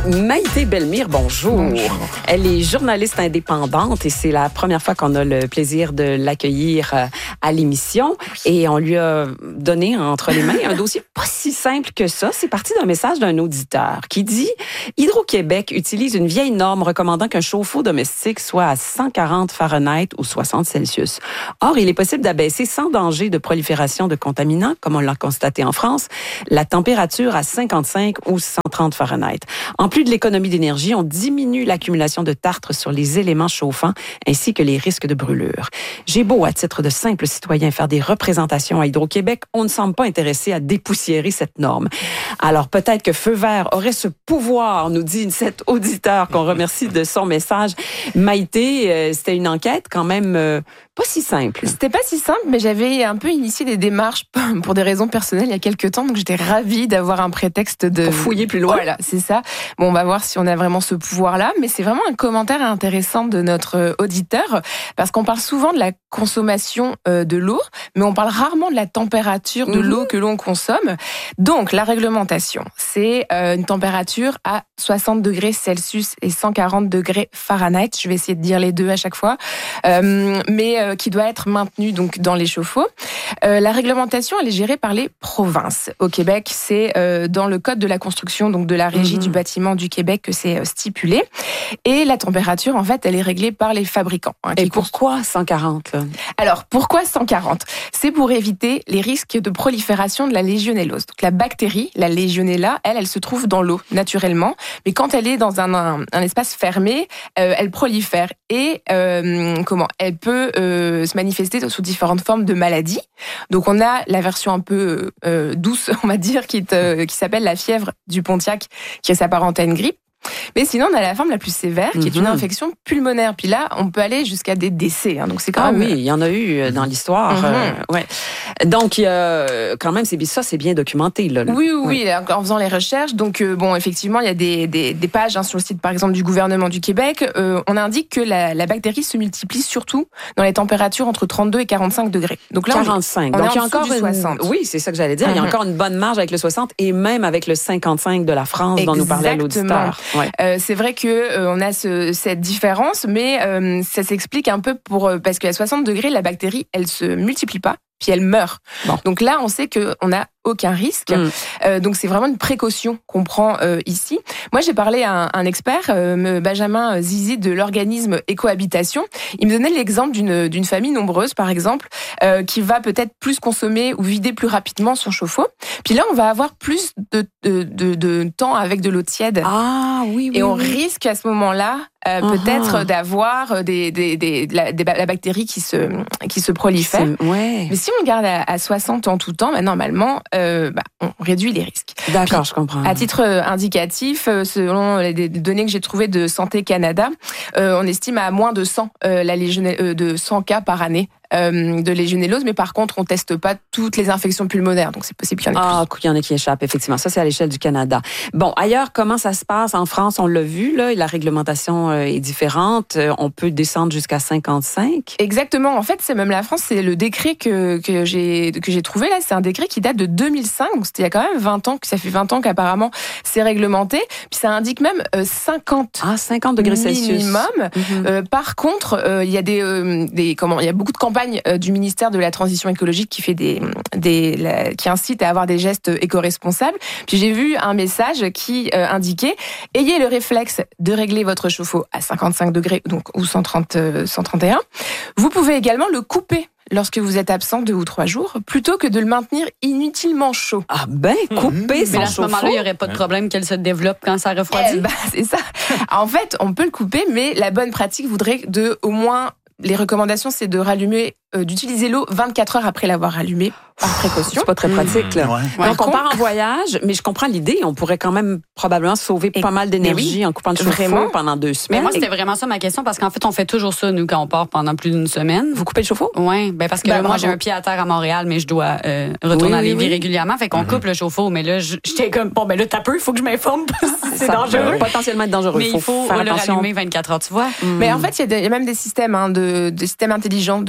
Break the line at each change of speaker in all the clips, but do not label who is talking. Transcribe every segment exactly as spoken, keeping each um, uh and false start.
Maïté Bellemire, bonjour.
bonjour.
Elle est journaliste indépendante et c'est la première fois qu'on a le plaisir de l'accueillir à l'émission. Et on lui a donné entre les mains un dossier pas si simple que ça. C'est parti d'un message d'un auditeur qui dit « Hydro-Québec utilise une vieille norme recommandant qu'un chauffe-eau domestique soit à cent quarante Fahrenheit ou soixante Celsius. Or, il est possible d'abaisser sans danger de prolifération de contaminants, comme on l'a constaté en France, la température à cinquante-cinq ou cent trente Fahrenheit. En plus de l'économie d'énergie, on diminue l'accumulation de tartre sur les éléments chauffants ainsi que les risques de brûlure. J'ai beau, à titre de simple citoyen, faire des représentations à Hydro-Québec, on ne semble pas intéressé à dépoussiérer cette norme. Alors peut-être que Feu Vert aurait ce pouvoir, nous dit cet auditeur qu'on remercie de son message. Maïté, euh, c'était une enquête quand même euh, pas si simple.
C'était pas si simple, mais j'avais un peu initié des démarches pour des raisons personnelles il y a quelques temps, donc j'étais ravie d'avoir un prétexte de...
Pour fouiller plus loin.
Voilà, c'est ça. Bon, on va voir si on a vraiment ce pouvoir-là, mais c'est vraiment un commentaire intéressant de notre auditeur, parce qu'on parle souvent de la consommation de l'eau, mais on parle rarement de la température de mmh. l'eau que l'on consomme. Donc, la réglementation, c'est une température à soixante degrés Celsius et cent quarante degrés Fahrenheit. Je vais essayer de dire les deux à chaque fois, euh, mais euh, qui doit être maintenue donc dans les chauffe-eau. Euh, la réglementation, elle est gérée par les provinces. Au Québec, c'est euh, dans le code de la construction, donc de la régie mmh. du bâtiment du Québec que c'est stipulé. Et la température, en fait, elle est réglée par les fabricants.
Hein, et pourquoi cent quarante là?
Alors, pourquoi cent quarante? C'est pour éviter les risques de prolifération de la légionellose. Donc, la bactérie, la Legionella, elle, elle se trouve dans l'eau, naturellement. Mais quand elle est dans un, un, un espace fermé, euh, elle prolifère. Et euh, comment elle peut euh, se manifester sous différentes formes de maladies. Donc, on a la version un peu euh, douce, on va dire, qui, te, qui s'appelle la fièvre du Pontiac, qui s'apparente à une grippe. Mais sinon, on a la forme la plus sévère, qui est une infection pulmonaire. Puis là, on peut aller jusqu'à des décès. Hein, donc c'est quand
ah
même...
oui, il y en a eu dans l'histoire. Mm-hmm. Euh, ouais. Donc, il y a, quand même, c'est, ça, c'est bien documenté. Là,
oui, oui, oui, en faisant les recherches. Donc, euh, bon, effectivement, il y a des, des, des pages hein, sur le site, par exemple, du gouvernement du Québec. Euh, on indique que la, la bactérie se multiplie surtout dans les températures entre trente-deux et quarante-cinq degrés.
Donc là, quarante-cinq.
On
donc,
il
y a encore une...
soixante.
Oui, c'est ça que j'allais dire. Mm-hmm. Il y a encore une bonne marge avec le soixante et même avec le cinquante-cinq de la France
Exactement.
dont nous parlait l'auditeur.
Ouais. Euh, c'est vrai que euh, on a ce, cette différence, mais euh, ça s'explique un peu pour euh, parce qu'à soixante degrés, la bactérie, elle se multiplie pas, puis elle meurt. Bon. Donc là, on sait que on a aucun risque. Mm. Euh, donc c'est vraiment une précaution qu'on prend euh, ici. Moi, j'ai parlé à un, un expert, euh, Benjamin Zizi de l'organisme Écohabitation. Il me donnait l'exemple d'une d'une famille nombreuse, par exemple, euh, qui va peut-être plus consommer ou vider plus rapidement son chauffe-eau. Puis là, on va avoir plus de de, de, de temps avec de l'eau tiède.
Ah oui, oui.
Et on
oui.
risque à ce moment-là euh, uh-huh. peut-être d'avoir des, des, des, la, des, la bactérie qui se qui se prolifère.
Ouais.
Mais si on le garde à, à soixante en tout temps, bah, normalement, euh, bah, on réduit les risques.
D'accord, Puis, je comprends.
À titre indicatif, selon les données que j'ai trouvées de Santé Canada, euh, on estime à moins de cent euh, la légionelle, euh, de cent cas par année. Euh, de légionellose, mais par contre, on teste pas toutes les infections pulmonaires, donc c'est possible qu'il y en ait
ah,
plus.
qu'il y en ait qui échappent, effectivement. Ça, c'est à l'échelle du Canada. Bon, ailleurs, comment ça se passe? En France, on l'a vu, là, la réglementation euh, est différente. Euh, on peut descendre jusqu'à cinquante-cinq.
Exactement. En fait, c'est même la France, c'est le décret que, que j'ai, que j'ai trouvé, là. C'est un décret qui date de deux mille cinq, donc c'était il y a quand même vingt ans, que ça fait vingt ans qu'apparemment c'est réglementé. Puis ça indique même euh, cinquante.
Ah, cinquante degrés Celsius.
Minimum. Mm-hmm. Euh, par contre, euh, il y a des, euh, des, comment, il y a beaucoup de campagnes du ministère de la Transition écologique qui fait des, des la, qui incite à avoir des gestes éco-responsables. Puis j'ai vu un message qui euh, indiquait « Ayez le réflexe de régler votre chauffe-eau à cinquante-cinq degrés donc, ou cent trente, cent trente et un. Vous pouvez également le couper lorsque vous êtes absent deux ou trois jours, plutôt que de le maintenir inutilement chaud. »
Ah ben, couper mmh. son chauffe-eau.
Mais à ce moment-là, il n'y aurait pas de problème qu'elle se développe quand ça refroidit.
Eh ben, c'est ça. En fait, on peut le couper, mais la bonne pratique voudrait de au moins... Les recommandations, c'est de rallumer, euh, d'utiliser l'eau vingt-quatre heures après l'avoir allumée, par précaution.
C'est pas très pratique, là.
Mmh. Ouais.
Donc, on part en voyage, mais je comprends l'idée. On pourrait quand même probablement sauver Et, pas mal d'énergie oui, en coupant le chauffe-eau pendant deux semaines.
Mais moi, c'était vraiment ça ma question, parce qu'en fait, on fait toujours ça, nous, quand on part pendant plus d'une semaine.
Vous coupez le chauffe-eau?
Oui, ben parce que ben, là, moi, j'ai un pied à terre à Montréal, mais je dois euh, retourner oui, à Lévis oui. régulièrement. Fait qu'on mm-hmm. coupe le chauffe-eau, mais là, j'étais comme, bon, ben là, t'as peu, il faut que je m'informe, c'est ça dangereux.
Peut potentiellement être dangereux.
Mais il faut, faut le rallumer vingt-quatre heures, tu vois.
Mais en fait, il y a même des systèmes, hein, de, des systèmes intelligents de programmation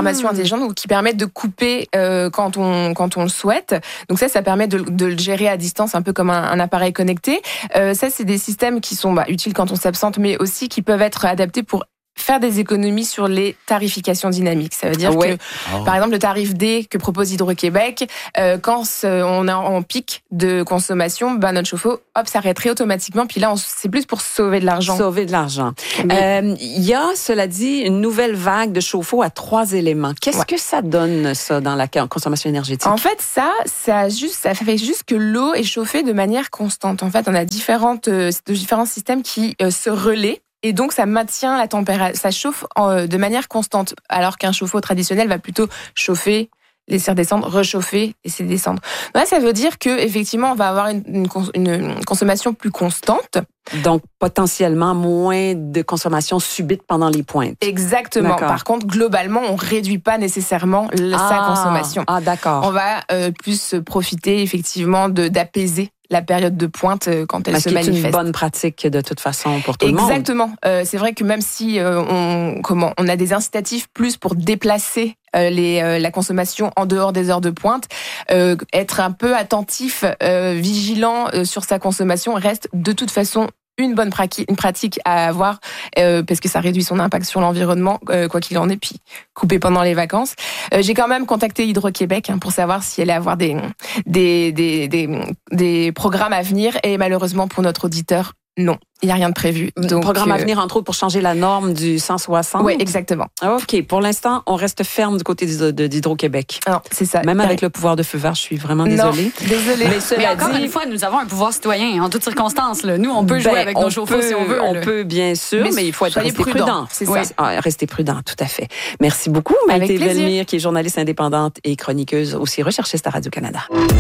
programmation mmh. intelligente donc, qui permettent de couper euh, quand on quand on le souhaite. Donc ça, ça permet de, de le gérer à distance, un peu comme un, un appareil connecté. Euh, ça, c'est des systèmes qui sont bah, utiles quand on s'absente, mais aussi qui peuvent être adaptés pour faire des économies sur les tarifications dynamiques. Ça veut dire ouais. que, oh. par exemple, le tarif D que propose Hydro-Québec, euh, quand on est en pic de consommation, ben notre chauffe-eau, hop, s'arrêterait automatiquement. Puis là, on, c'est plus pour sauver de l'argent.
Sauver de l'argent. Il oui. euh, y a, cela dit, une nouvelle vague de chauffe-eau à trois éléments. Qu'est-ce ouais. que ça donne, ça, dans la consommation énergétique?
En fait, ça, ça, juste, ça fait juste que l'eau est chauffée de manière constante. En fait, on a différentes, euh, différents systèmes qui euh, se relaient. Et donc, ça maintient la température, ça chauffe de manière constante, alors qu'un chauffe-eau traditionnel va plutôt chauffer, laisser descendre, réchauffer, laisser descendre. Là, ça veut dire que effectivement, on va avoir une, une, une consommation plus constante.
Donc, potentiellement, moins de consommation subite pendant les pointes.
Exactement. D'accord. Par contre, globalement, on réduit pas nécessairement ah, sa consommation.
Ah, d'accord.
On va euh, plus profiter, effectivement, de, d'apaiser la période de pointe quand elle
Parce
se manifeste.
C'est une bonne pratique de toute façon pour tout le monde.
Exactement. Euh, c'est vrai que même si euh, on comment on a des incitatifs plus pour déplacer euh, les euh, la consommation en dehors des heures de pointe, euh, être un peu attentif, euh, vigilant euh, sur sa consommation reste de toute façon une bonne pratique, une pratique à avoir euh, parce que ça réduit son impact sur l'environnement, euh, quoi qu'il en ait, puis couper pendant les vacances. Euh, j'ai quand même contacté Hydro-Québec hein, pour savoir si elle allait avoir des, des, des, des, des programmes à venir et malheureusement pour notre auditeur, non. Il n'y a rien de prévu.
Donc, programme euh... à venir, entre autres, pour changer la norme du cent soixante.
Oui, exactement.
OK. Pour l'instant, on reste ferme du côté d'Hydro-Québec.
Non, c'est ça.
Même avec le pouvoir de feu vert, je suis vraiment désolée.
Non, désolée.
Mais cela Mais encore dit... une fois, nous avons un pouvoir citoyen en toutes circonstances. Là. Nous, on peut ben, jouer avec nos chauffe-eau si on veut.
On là. peut, bien sûr, mais, mais il faut être rester prudent. prudent.
C'est
oui.
ça.
Ah, rester prudent, tout à fait. Merci beaucoup, Maïté Bellemire, qui est journaliste indépendante et chroniqueuse, aussi recherchiste à Radio-Canada.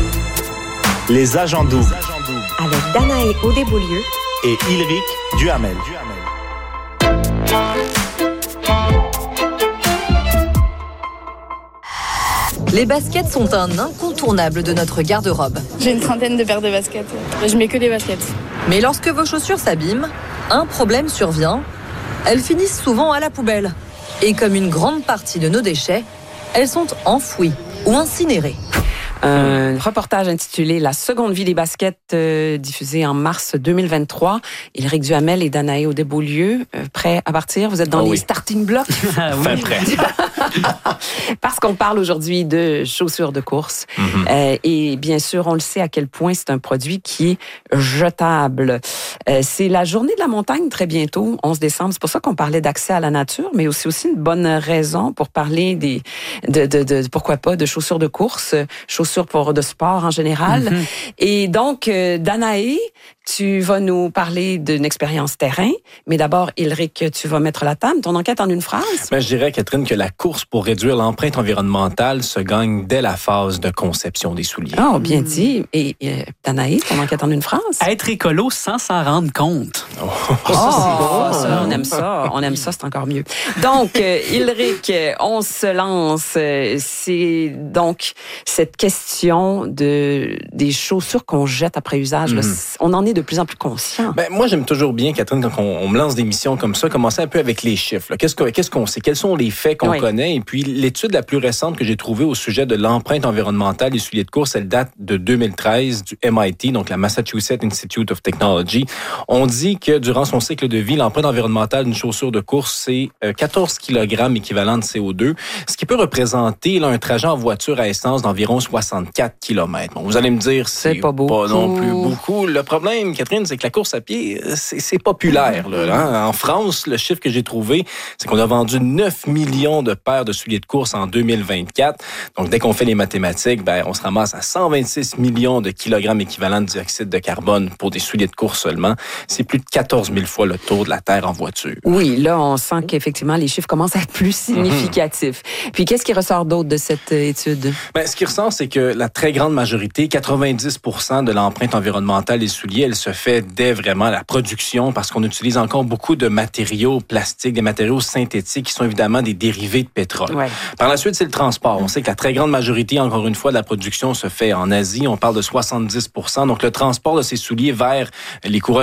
Les agents doubles.
Avec Danae Audébeaulieu
et Ylric Duhamel.
Les baskets sont un incontournable de notre garde-robe.
J'ai une trentaine de paires de baskets. Je mets que des baskets.
Mais lorsque vos chaussures s'abîment, un problème survient. Elles finissent souvent à la poubelle. Et comme une grande partie de nos déchets, elles sont enfouies ou incinérées.
Un reportage intitulé « La seconde vie des baskets euh, » diffusé en mars deux mille vingt-trois. Ylric Duhamel et Danae Audébeaulieu, euh, prêts à partir? Vous êtes dans oh les oui. starting blocks?
Enfin prêt.
Parce qu'on parle aujourd'hui de chaussures de course. Mm-hmm. Euh, et bien sûr, on le sait à quel point c'est un produit qui est jetable. Euh, c'est la journée de la montagne très bientôt, onze décembre. C'est pour ça qu'on parlait d'accès à la nature, mais aussi aussi une bonne raison pour parler des, de, de, de, pourquoi pas, de chaussures de course, chaussures pour de sport en général. Mm-hmm. Et donc, euh, Danae, tu vas nous parler d'une expérience terrain, mais d'abord, Ylric, tu vas mettre la table. Ton enquête en une phrase?
Ben, je dirais, Catherine, que la course pour réduire l'empreinte environnementale se gagne dès la phase de conception des souliers.
Oh, bien mm. dit. Et euh, Danae, ton enquête en une phrase?
Être écolo sans s'en rendre compte.
Oh, oh, ça, c'est beau, ça. On aime ça. On aime ça, c'est encore mieux. Donc, euh, Ylric, on se lance. C'est donc cette question de des chaussures qu'on jette après usage. Mm. Là, on en est de plus en plus conscient.
Ben, moi, j'aime toujours bien, Catherine, quand on, on me lance des missions comme ça, commencer un peu avec les chiffres. Là. Qu'est-ce, que, qu'est-ce qu'on sait? Quels sont les faits qu'on oui. connaît? Et puis, l'étude la plus récente que j'ai trouvée au sujet de l'empreinte environnementale des souliers de course, elle date de deux mille treize du M I T, donc la Massachusetts Institute of Technology. On dit que durant son cycle de vie, l'empreinte environnementale d'une chaussure de course, c'est quatorze kilogrammes équivalent de C O deux, ce qui peut représenter là, un trajet en voiture à essence d'environ soixante-quatre kilomètres. Bon, vous allez me dire, c'est, c'est pas, pas non plus beaucoup. Le problème, Catherine, c'est que la course à pied, c'est, c'est populaire. Là, hein? En France, le chiffre que j'ai trouvé, c'est qu'on a vendu neuf millions de paires de souliers de course en deux mille vingt-quatre. Donc, dès qu'on fait les mathématiques, ben, on se ramasse à cent vingt-six millions de kilogrammes équivalents de dioxyde de carbone pour des souliers de course seulement. C'est plus de quatorze mille fois le tour de la Terre en voiture.
Oui, là, on sent qu'effectivement, les chiffres commencent à être plus significatifs. Mm-hmm. Puis, qu'est-ce qui ressort d'autre de cette étude?
Ben, ce qui ressort, c'est que la très grande majorité, quatre-vingt-dix pour cent de l'empreinte environnementale des souliers, elle se fait dès vraiment la production parce qu'on utilise encore beaucoup de matériaux plastiques, des matériaux synthétiques qui sont évidemment des dérivés de pétrole. Ouais. Par la suite, c'est le transport. On sait que la très grande majorité, encore une fois, de la production se fait en Asie. On parle de soixante-dix pour cent. Donc, le transport de ces souliers vers les coureurs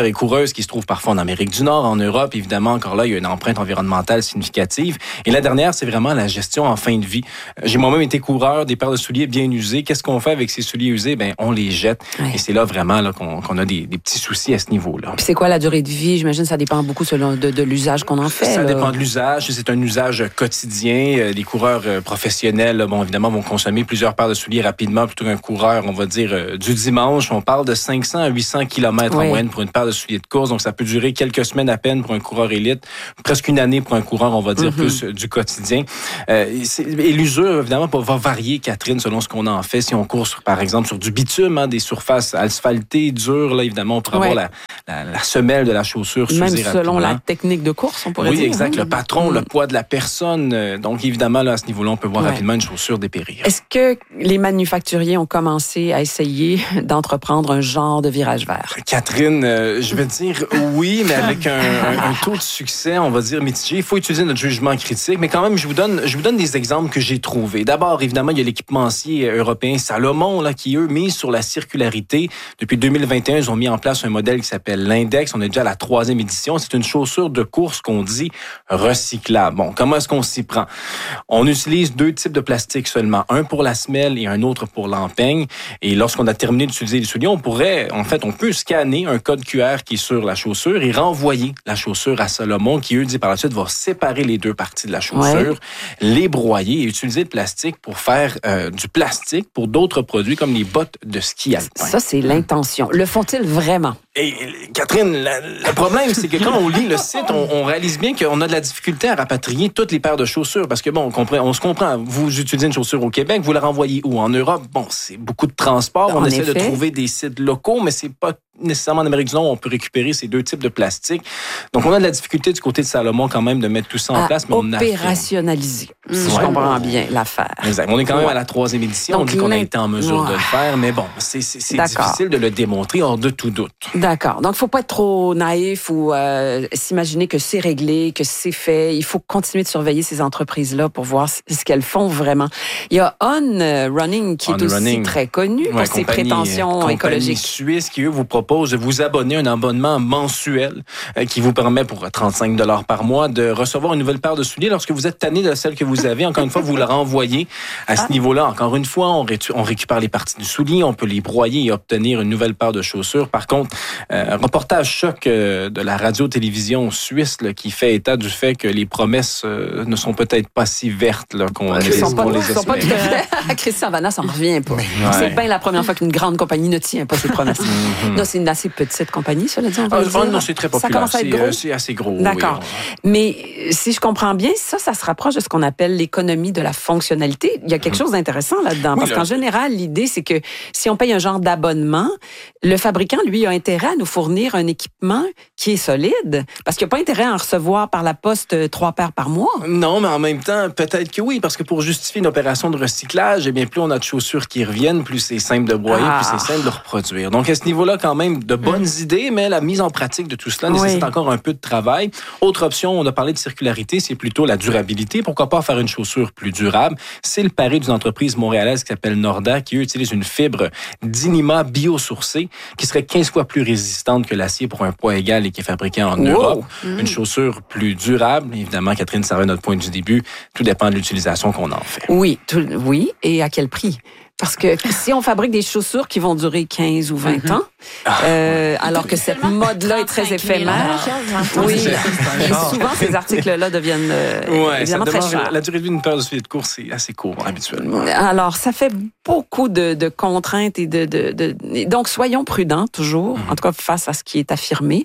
coureurs et coureuses qui se trouvent parfois en Amérique du Nord, en Europe. Évidemment, encore là, il y a une empreinte environnementale significative. Et la dernière, c'est vraiment la gestion en fin de vie. J'ai moi-même été coureur, des paires de souliers bien usés. Qu'est-ce qu'on fait avec ces souliers usés? Ben, on les jette. Ouais. Et c'est là vraiment là, qu'on, qu'on a des, des petits soucis à ce niveau-là.
Puis c'est quoi la durée de vie? J'imagine que ça dépend beaucoup selon de, de l'usage qu'on en fait.
Ça
là.
dépend de l'usage. C'est un usage quotidien. Les coureurs professionnels, bon, évidemment, vont consommer plusieurs paires de souliers rapidement plutôt qu'un coureur, on va dire, du dimanche. On parle de cinq cents à huit cents kilomètres ouais. en moyenne pour une paire de souliers de course. Donc, ça peut durer quelques semaines à peine pour un coureur élite, presque une année pour un coureur, on va dire, mm-hmm. plus du quotidien. Euh, et l'usure, évidemment, va varier, Catherine, selon ce qu'on en fait. Si on court, sur, par exemple, sur du bitume, hein, des surfaces asphaltées, dures, là, évidemment, on pourra ouais. avoir la, la, la semelle de la chaussure s'user
rapidement.
Même
selon la technique de course, on pourrait
oui,
dire.
Oui, exact.
Hein?
Le patron, mm. le poids de la personne. Donc, évidemment, là, à ce niveau-là, on peut voir ouais. rapidement une chaussure dépérir.
Est-ce que les manufacturiers ont commencé à essayer d'entreprendre un genre de virage vert?
Catherine, euh, je vais dire oui, mais avec un, un, un taux de succès, on va dire mitigé. Il faut utiliser notre jugement critique, mais quand même, je vous donne, je vous donne des exemples que j'ai trouvés. D'abord, évidemment, il y a l'équipementier européen Salomon, là, qui, eux, mise sur la circularité. Depuis deux mille vingt et un, ils ont mis en place un modèle qui s'appelle l'Index. On est déjà à la troisième édition. C'est une chaussure de course qu'on dit recyclable. Bon, comment est-ce qu'on s'y prend? On utilise deux types de plastique seulement. Un pour la semelle et un autre pour l'empeigne. Et lorsqu'on a terminé d'utiliser les souliers, on pourrait, en fait, on peut scanner un code Q R qui est sur la chaussure et renvoyer la chaussure à Salomon, qui, eux, dit par la suite, va séparer les deux parties de la chaussure, ouais. les broyer et utiliser le plastique pour faire euh, du plastique pour d'autres produits comme les bottes de ski alpin.
Ça, c'est l'intention. Le font-ils vraiment?
Et Catherine, la, le problème, c'est que quand on lit le site, on, on réalise bien qu'on a de la difficulté à rapatrier toutes les paires de chaussures. Parce que, bon, on, comprend, on se comprend. Vous utilisez une chaussure au Québec, vous la renvoyez où? En Europe? Bon, c'est beaucoup de transport. On en essaie effet. de trouver des sites locaux, mais c'est pas nécessairement en Amérique du Nord, on peut récupérer ces deux types de plastique. Donc, on a de la difficulté du côté de Salomon quand même de mettre tout ça en
à
place. Mais on
opérationnaliser, si ouais. je comprends bien l'affaire.
Exact. On est quand même ouais. à la troisième édition. Donc, on dit qu'on a été en mesure ouais. de le faire, mais bon, c'est, c'est, c'est difficile de le démontrer hors de tout doute.
D'accord. Donc, il ne faut pas être trop naïf ou euh, s'imaginer que c'est réglé, que c'est fait. Il faut continuer de surveiller ces entreprises-là pour voir ce qu'elles font vraiment. Il y a On Running qui On est aussi running. très connu pour ouais, ses compagnie, prétentions écologiques.
Suisse qui, eux, vous propose de vous abonner à un abonnement mensuel euh, qui vous permet pour trente-cinq dollars par mois de recevoir une nouvelle paire de souliers. Lorsque vous êtes tanné de celle que vous avez, encore une fois, vous la renvoyez à ce ah. niveau-là. Encore une fois, on, ré- on récupère les parties du soulier, on peut les broyer et obtenir une nouvelle paire de chaussures. Par contre, euh, reportage choc euh, de la radio-télévision suisse là, qui fait état du fait que les promesses euh, ne sont peut-être pas si vertes là, qu'on les,
sont pas,
les
sont pas Christian Vanna s'en revient pas. Ouais. C'est bien la première fois qu'une grande compagnie ne tient pas ses promesses. Mm-hmm. Non, c'est une assez petite compagnie, ça, là, dit, on va
ah, non, c'est très populaire.
Ça commence à être gros.
C'est, c'est assez gros.
D'accord.
Oui,
mais si je comprends bien, ça, ça se rapproche de ce qu'on appelle l'économie de la fonctionnalité. Il y a quelque chose d'intéressant là-dedans. Oui, parce là, qu'en général, l'idée, c'est que si on paye un genre d'abonnement, le fabricant, lui, a intérêt à nous fournir un équipement qui est solide. Parce qu'il n'y a pas intérêt à en recevoir par la poste trois paires par mois.
Non, mais en même temps, peut-être que oui. Parce que pour justifier une opération de recyclage, eh bien, plus on a de chaussures qui reviennent, plus c'est simple de broyer, ah. plus c'est simple de reproduire. Donc, à ce niveau-là, quand même, de bonnes mmh. idées, mais la mise en pratique de tout cela nécessite oui. encore un peu de travail. Autre option, on a parlé de circularité, c'est plutôt la durabilité. Pourquoi pas faire une chaussure plus durable? C'est le pari d'une entreprise montréalaise qui s'appelle Norda, qui eux, utilise une fibre d'Inima biosourcée qui serait quinze fois plus résistante que l'acier pour un poids égal et qui est fabriquée en wow. Europe. Mmh. Une chaussure plus durable. Évidemment, Catherine, ça va notre point du début. Tout dépend de l'utilisation qu'on en fait.
Oui, tout, oui. Et à quel prix? Parce que si on fabrique des chaussures qui vont durer quinze ou vingt ans, euh, alors que cette mode-là est très éphémère, oui, et souvent ces articles-là deviennent euh,
ouais,
évidemment très chers.
La durée de vie d'une paire de souliers de course, c'est assez court habituellement.
Alors, ça fait beaucoup de, de contraintes et de, de, de... Donc, soyons prudents toujours, mm-hmm. en tout cas face à ce qui est affirmé.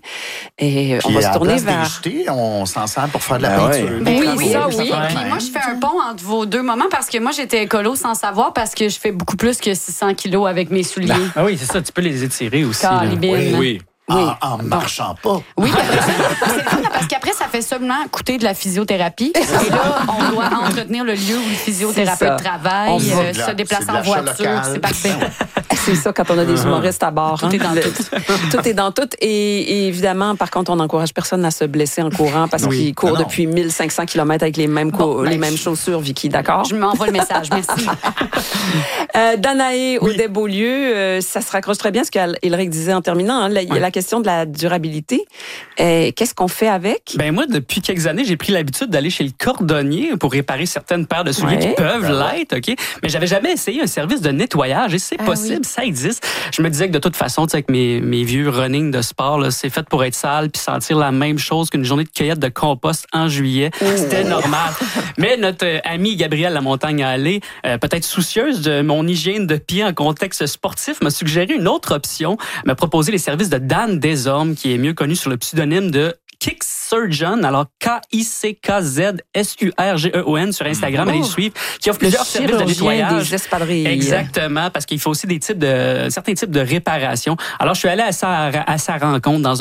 Et
puis,
on va se tourner vers...
Jeter, on s'en sert pour faire de la
ben
peinture.
Ouais. Ben oui, oui, ça, oui. Puis moi, je fais un pont entre vos deux moments parce que moi, j'étais écolo sans savoir parce que je fais beaucoup plus que six cents kilos avec mes souliers.
Ah oui, c'est ça, tu peux les étirer aussi.
Oui, oui.
Oui. En, en marchant pas.
Oui, parce qu'après, ça fait seulement coûter de la physiothérapie. Et là, on doit entretenir le lieu où le physiothérapeute travaille, euh, se déplacer en voiture. C'est parfait.
C'est ça quand on a des humoristes à bord.
Tout
hein.
est dans
Le-
tout.
Tout est dans tout. Et, et évidemment, par contre, on n'encourage personne à se blesser en courant parce
Oui.
qu'il court
Ah non.
depuis mille cinq cents kilomètres avec les mêmes, co-
Bon, ben,
les mêmes
je-
chaussures, Vicky, d'accord?
Je m'envoie le message, merci.
Euh, Danae Audet-Beaulieu, euh, ça se raccroche très bien à ce qu'Élric disait en terminant. Hein, la, Il y a
Ouais.
la question de la durabilité. Euh, Qu'est-ce qu'on fait avec?
Ben moi, depuis quelques années, j'ai pris l'habitude d'aller chez le cordonnier pour réparer certaines paires de souliers
Ouais.
qui peuvent l'être, OK? Mais j'avais jamais essayé un service de nettoyage et c'est
Ah
possible, ça existe. Je me disais que de toute façon, tu sais, avec mes, mes vieux running de sport, là, c'est fait pour être sale puis sentir la même chose qu'une journée de cueillette de compost en juillet. C'était normal. Mais notre euh, amie Gabrielle Lamontagne-Allé, euh, peut-être soucieuse de mon hygiène de pied en contexte sportif, m'a suggéré une autre option, m'a proposé les services de Dan Desormes, qui est mieux connu sous le pseudonyme de Kick Surgeon, alors K I C K Z S U R G E O N sur Instagram, allez le suivre, qui offre
Le
plusieurs services de
chirurgien
nettoyage.
des espadrilles.
Exactement, parce qu'il faut aussi des types de certains types de réparations. Alors je suis allé à sa à sa rencontre dans